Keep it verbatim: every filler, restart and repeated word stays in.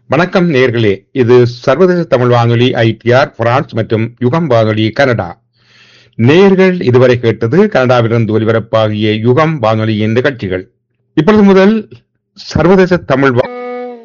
வணக்கம் நேயர்களே, இது சர்வதேச தமிழ் வானொலி ஐடிஆர் பிரான்ஸ் மற்றும் யுகம் வானொலி கனடா. நேயர்கள் இதுவரை கேட்டது கனடாவிலிருந்து ஒலிபரப்பாகிய யுகம் வானொலியின் நிகழ்ச்சிகள். இப்பொழுது முதல் சர்வதேச தமிழ் வா-